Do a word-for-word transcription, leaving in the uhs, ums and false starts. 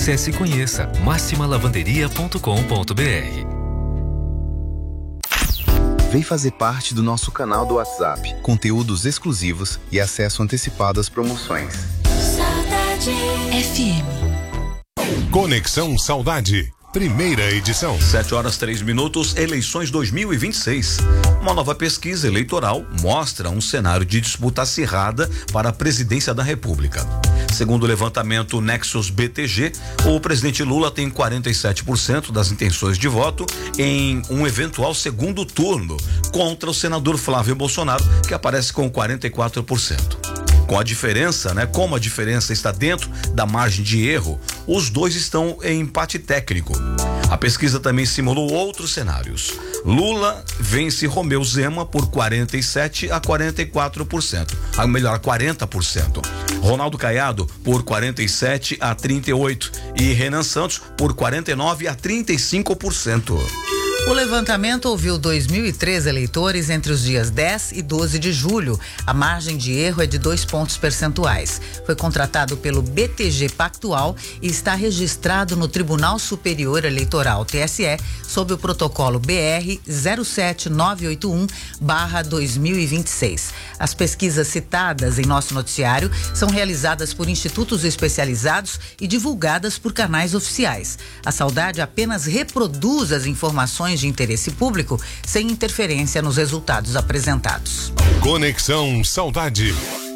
Acesse e conheça máxima lavanderia ponto com ponto br. Vem fazer parte do nosso canal do WhatsApp. Conteúdos exclusivos e acesso antecipado às promoções. Saudade F M. Conexão Saudade. Primeira edição. Sete horas, três minutos, eleições dois mil e vinte e seis. Uma nova pesquisa eleitoral mostra um cenário de disputa acirrada para a presidência da República. Segundo o levantamento Nexus B T G, o presidente Lula tem quarenta e sete por cento das intenções de voto em um eventual segundo turno, contra o senador Flávio Bolsonaro, que aparece com quarenta e quatro por cento. Com a diferença, né? Como a diferença está dentro da margem de erro, os dois estão em empate técnico. A pesquisa também simulou outros cenários. Lula vence Romeu Zema por quarenta e sete a quarenta e quatro por cento. Ou melhor, quarenta por cento. Ronaldo Caiado por quarenta e sete a trinta e oito por cento e Renan Santos por quarenta e nove a trinta e cinco por cento. O levantamento ouviu dois mil e três eleitores entre os dias dez e doze de julho. A margem de erro é de dois pontos percentuais. Foi contratado pelo B T G Pactual e está registrado no Tribunal Superior Eleitoral, T S E, sob o protocolo B R zero sete nove oito um barra dois mil e vinte e seis. As pesquisas citadas em nosso noticiário são realizadas por institutos especializados e divulgadas por canais oficiais. A Saudade apenas reproduz as informações de interesse público sem interferência nos resultados apresentados. Conexão Saudade.